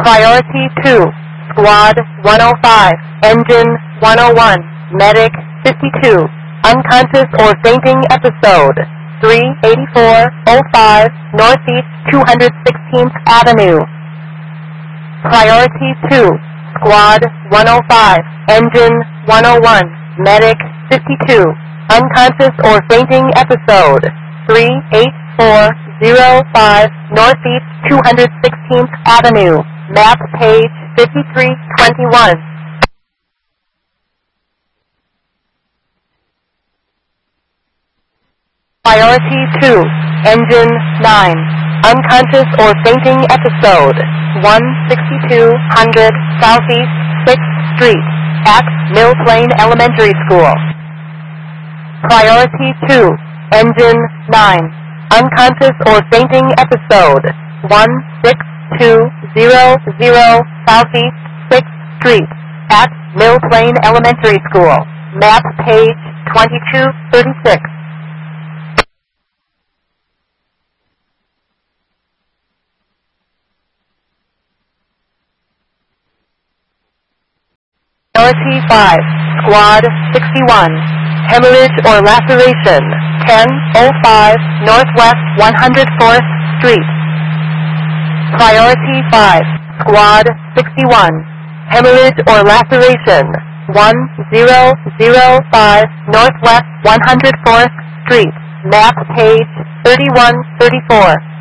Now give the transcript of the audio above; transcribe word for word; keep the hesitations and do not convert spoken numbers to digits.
Priority two, Squad one oh five, Engine one oh one, Medic fifty-two, unconscious or fainting episode, three eighty-four oh five Northeast two hundred sixteenth Avenue. Priority two, Squad one oh five, Engine one oh one, Medic fifty-two, unconscious or fainting episode, three eight four oh five Northeast two hundred sixteenth Avenue, map page fifty-three twenty-one. Priority two, Engine nine, unconscious or fainting episode, one sixty-two hundred Southeast sixth Street, at Mill Plain Elementary School. Priority two, Engine nine, unconscious or fainting episode, one six two zero zero Southeast sixth Street, at Mill Plain Elementary School, map page twenty-two thirty-six. Priority five, Squad sixty-one, hemorrhage or laceration, ten oh five Northwest one hundred fourth Street. Priority five, Squad sixty-one, hemorrhage or laceration, one thousand five Northwest one hundred fourth Street, map page thirty-one thirty-four.